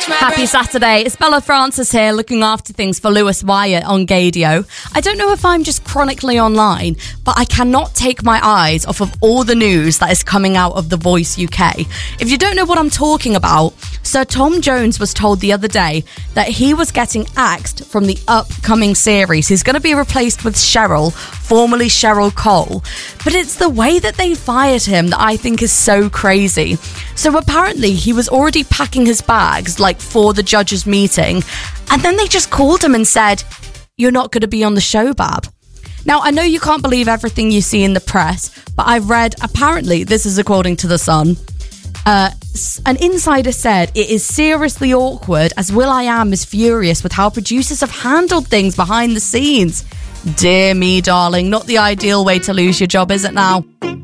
Happy Saturday. It's Bella Francis here, looking after things for Lewis Wyatt on Gadio. I don't know if I'm just chronically online, but I cannot take my eyes off of all the news that is coming out of The Voice UK. If you don't know what I'm talking about, Sir Tom Jones was told the other day that he was getting axed from the upcoming series. He's going to be replaced with Cheryl, formerly Cheryl Cole. But it's the way that they fired him that I think is so crazy. So apparently he was already packing his bags for the judges' meeting, and then they just called him and said, "You're not going to be on the show, Bab." Now, I know you can't believe everything you see in the press, but I've read, apparently, this is according to The Sun, an insider said it is seriously awkward as will.i.am is furious with how producers have handled things behind the scenes. Dear me, darling, not the ideal way to lose your job, is it now?